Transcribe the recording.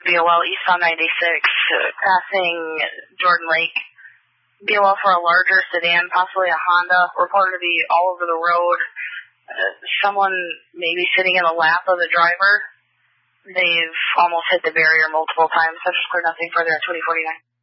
BOL east on 96, passing Jordan Lake. BOL for a larger sedan, possibly a Honda, reported to be all over the road. Someone maybe sitting in the lap of the driver. They've almost hit the barrier multiple times. I've just heard nothing further at 2049.